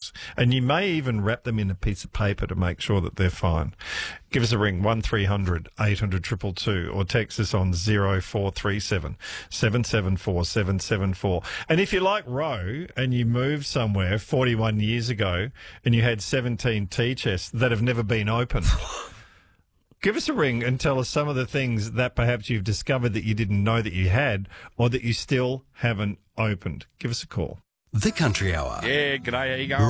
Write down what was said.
tests. And you may even wrap them in a piece of paper to make sure that they're fine. Give us a ring, 1300 800 222, or text us on 0437 774 774. And if you're like Ro and you moved somewhere 41 years ago and you had 17 tea chests that have never been opened, give us a ring and tell us some of the things that perhaps you've discovered that you didn't know that you had or that you still haven't opened. Give us a call. The Country Hour. Yeah, g'day, how you going?